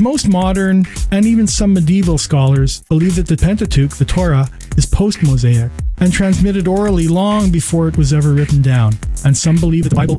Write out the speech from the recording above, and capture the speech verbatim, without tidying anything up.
most modern and even some medieval scholars believe that the Pentateuch, the Torah, is post-Mosaic and transmitted orally long before it was ever written down. And some believe that the Bible